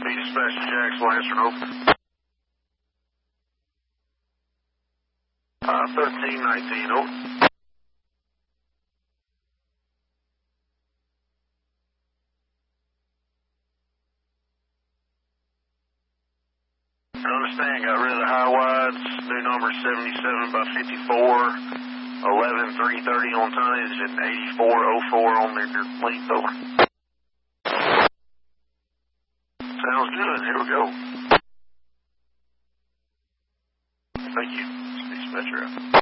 Army dispatch to Jacksonville, answer open. 1319, over. I understand, got rid of the high wides, new number 77 by 54, 11,330 on tonnage, and 8404 on their length, over. Sounds good, here we go. Thank you. Dispatcher out.